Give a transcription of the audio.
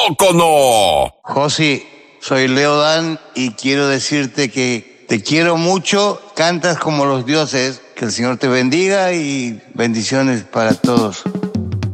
poco no? Josi, soy Leo Dan y quiero decirte que te quiero mucho, cantas como los dioses, que el Señor te bendiga y bendiciones para todos.